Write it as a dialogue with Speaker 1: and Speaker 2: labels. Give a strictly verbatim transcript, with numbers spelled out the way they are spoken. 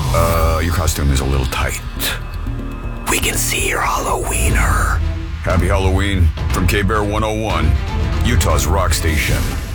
Speaker 1: Uh, your costume is a little tight.
Speaker 2: We can see your Halloweener.
Speaker 1: Happy Halloween from K-Bear one oh one, Utah's rock station.